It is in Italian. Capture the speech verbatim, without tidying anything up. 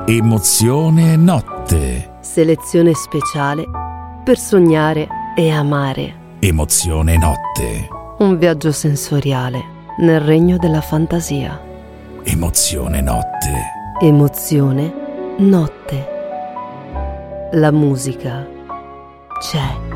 Emozione notte. Selezione speciale per sognare e amare. Emozione notte. Un viaggio sensoriale nel regno della fantasia. Emozione notte. Emozione notte. La musica c'è.